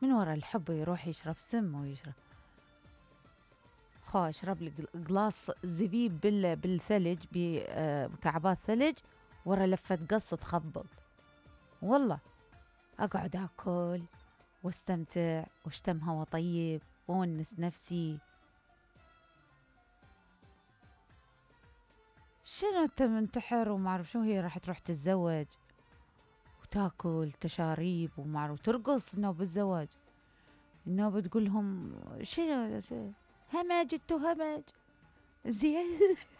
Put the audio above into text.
من ورا الحب يروح يشرب سم ويشرب. خو اشرب لي قلاص زبيب بالثلج بمكعبات ثلج، ورا لفة قص تخبل. والله اقعد اكل واستمتع واشتم هوا طيب وونس نفسي. شنو انت منتحر وما اعرف شو، هي راح تروح تتزوج وتاكل تشاريب وما اعرف ترقص انه بالزواج، انه بتقول لهم شنو همج انتو همج زين.